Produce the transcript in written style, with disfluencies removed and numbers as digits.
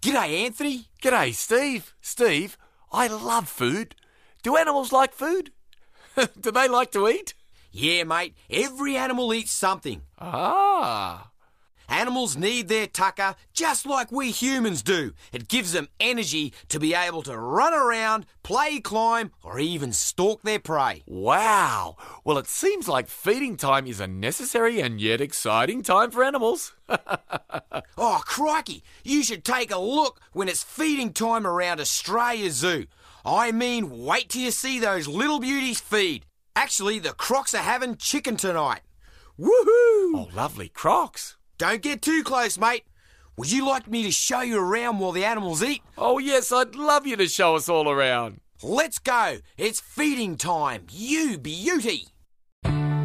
G'day, Anthony. G'day, Steve. Steve, I love food. Do animals like food? Do they like to eat? Yeah, mate, every animal eats something. Ah. Animals need their tucker just like we humans do. It gives them energy to be able to run around, play, climb, or even stalk their prey. Wow. Well, it seems like feeding time is a necessary and yet exciting time for animals. Oh, crikey, you should take a look when it's feeding time around Australia Zoo. I mean, wait till you see those little beauties feed. Actually, the crocs are having chicken tonight. Woohoo! Oh, lovely crocs. Don't get too close, mate. Would you like me to show you around while the animals eat? Oh, yes, I'd love you to show us all around. Let's go. It's feeding time. You beauty.